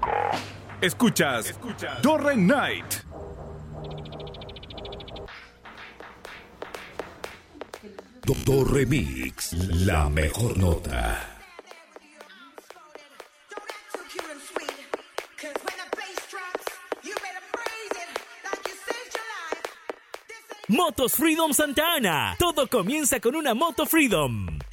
Escuchas Torre Night. Torre Mix, la mejor nota. Motos Freedom Santa Ana. Todo comienza con una Moto Freedom.